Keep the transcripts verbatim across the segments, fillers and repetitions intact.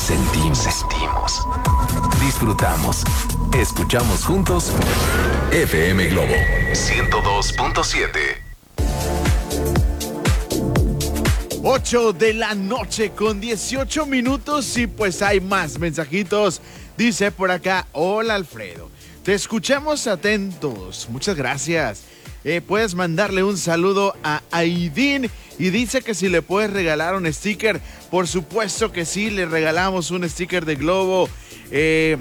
sentimos, sentimos, disfrutamos, escuchamos juntos F M Globo ciento dos punto siete. ocho de la noche con dieciocho minutos y pues hay más mensajitos. Dice por acá, hola Alfredo, te escuchamos atentos, muchas gracias. Eh, puedes mandarle un saludo a Aidín y dice que si le puedes regalar un sticker. Por supuesto que sí, le regalamos un sticker de Globo. Eh...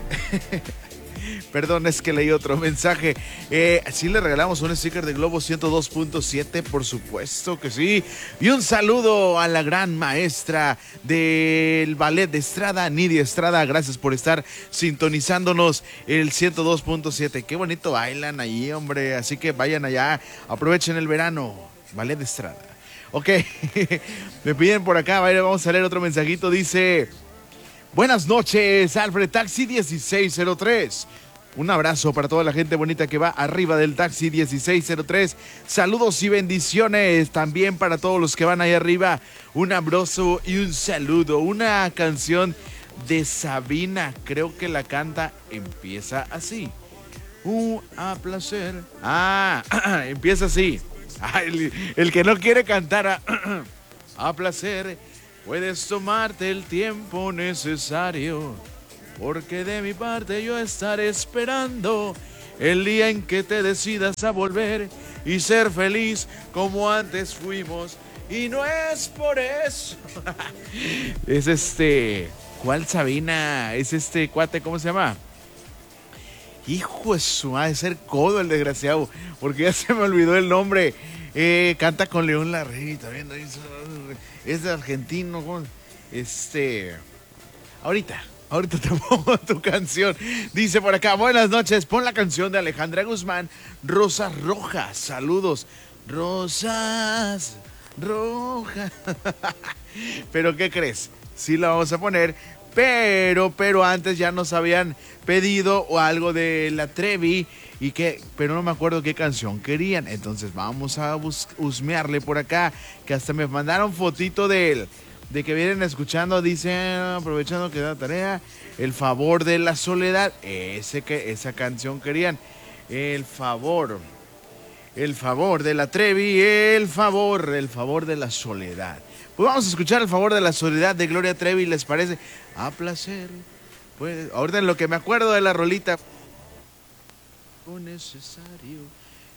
Perdón, es que leí otro mensaje. Eh, sí le regalamos un sticker de Globo ciento dos punto siete, por supuesto que sí. Y un saludo a la gran maestra del ballet de Estrada, Nidia Estrada. Gracias por estar sintonizándonos el ciento dos punto siete. Qué bonito bailan ahí, hombre. Así que vayan allá, aprovechen el verano. Ballet de Estrada. Ok, me piden por acá, vamos a leer otro mensajito. Dice, buenas noches, Alfred, taxi dieciséis cero tres. Un abrazo para toda la gente bonita que va arriba del taxi dieciséis cero tres. Saludos y bendiciones también para todos los que van ahí arriba. Un abrazo y un saludo. Una canción de Sabina, creo que la canta, empieza así. Uh, a placer. Ah, empieza así. Ah, el, el que no quiere cantar a, a placer, puedes tomarte el tiempo necesario. Porque de mi parte yo estaré esperando el día en que te decidas a volver y ser feliz como antes fuimos. Y no es por eso. Es este... ¿Cuál Sabina? Es este cuate, ¿cómo se llama? Hijo de su madre, es ser Codo el desgraciado, porque ya se me olvidó el nombre. Eh, canta con León Larregui también. Es de argentino. Este... Ahorita... Ahorita te pongo tu canción. Dice por acá, buenas noches, pon la canción de Alejandra Guzmán, Rosas Rojas. Saludos. Rosas Rojas. ¿Pero qué crees? Sí la vamos a poner, pero, pero antes ya nos habían pedido o algo de La Trevi, y que, pero no me acuerdo qué canción querían. Entonces vamos a bus- husmearle por acá, que hasta me mandaron fotito de él. De que vienen escuchando, dicen, aprovechando que da tarea, El favor de la soledad, ese que, esa canción querían, el favor, el favor de la Trevi, el favor, el favor de la soledad. Pues vamos a escuchar El favor de la soledad de Gloria Trevi, ¿les parece? A placer, pues, ahorita en lo que me acuerdo de la rolita. Necesario.